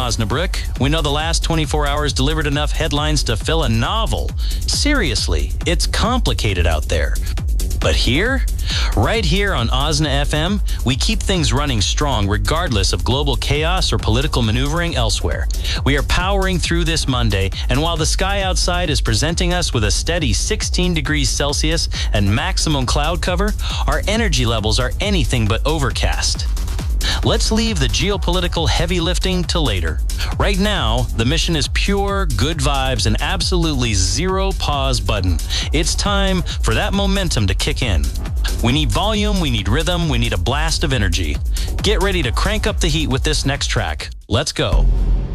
Osnabrück. We know the last 24 hours delivered enough headlines to fill a novel. Seriously, it's complicated out there. But here, right here on Osna FM, we keep things running strong regardless of global chaos or political maneuvering elsewhere. We are powering through this Monday, and while the sky outside is presenting us with a steady 16 degrees Celsius and maximum cloud cover, our energy levels are anything but overcast. Let's leave the geopolitical heavy lifting to later. Right now, the mission is pure good vibes and absolutely zero pause button. It's time for that momentum to kick in. We need volume, we need rhythm, we need a blast of energy. Get ready to crank up the heat with this next track. Let's go.